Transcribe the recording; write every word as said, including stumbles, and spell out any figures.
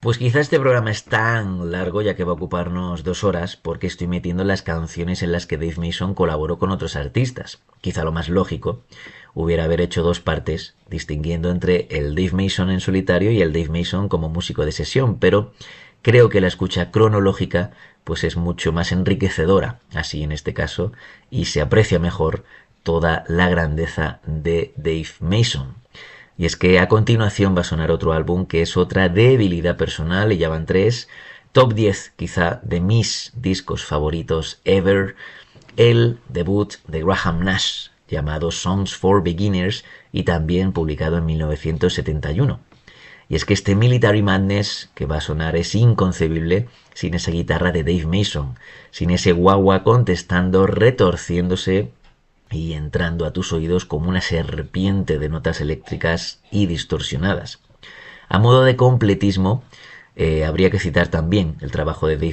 Pues quizá este programa es tan largo ya que va a ocuparnos dos horas porque estoy metiendo las canciones en las que Dave Mason colaboró con otros artistas. Quizá lo más lógico hubiera haber hecho dos partes, distinguiendo entre el Dave Mason en solitario y el Dave Mason como músico de sesión, pero creo que la escucha cronológica pues es mucho más enriquecedora, así en este caso, y se aprecia mejor toda la grandeza de Dave Mason. Y es que a continuación va a sonar otro álbum que es otra debilidad personal, y ya van tres, top diez quizá de mis discos favoritos ever, el debut de Graham Nash llamado Songs for Beginners y también publicado en mil novecientos setenta y uno. Y es que este Military Madness que va a sonar es inconcebible sin esa guitarra de Dave Mason, sin ese guagua contestando, retorciéndose y entrando a tus oídos como una serpiente de notas eléctricas y distorsionadas. A modo de completismo, eh, habría que citar también el trabajo de Dave